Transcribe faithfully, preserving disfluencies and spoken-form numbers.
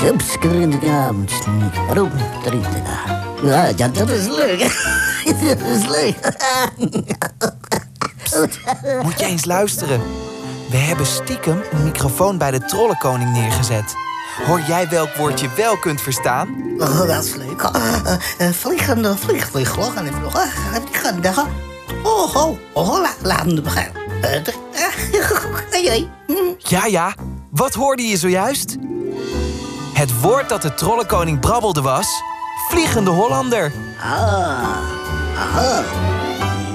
Ja, dat is leuk. Dat is leuk. Moet je eens luisteren. We hebben stiekem een microfoon bij de trollenkoning neergezet. Hoor jij welk woord je wel kunt verstaan? Oh, dat is leuk. Uh, uh, vliegende, vlieg, vlieg, vlog. En even nog. Vliegende. Oh, oh, oh, laat hem begrijpen. Ja, ja. Wat hoorde je zojuist? Het woord dat de trollenkoning brabbelde was... Vliegende Hollander. Ah, aha.